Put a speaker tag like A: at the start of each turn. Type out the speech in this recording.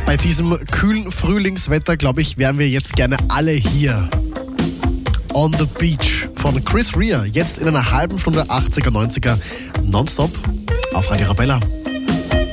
A: Bei diesem kühlen Frühlingswetter, glaube ich, wären wir jetzt gerne alle hier. On the Beach von Chris Rea. Jetzt in einer halben Stunde 80er, 90er nonstop auf Radio Arabella.